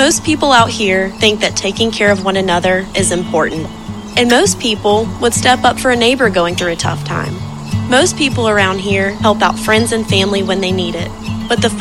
Most people out here think that taking care of one another is important. And most people would step up for a neighbor going through a tough time. Most people around here help out friends and family when they need it. But the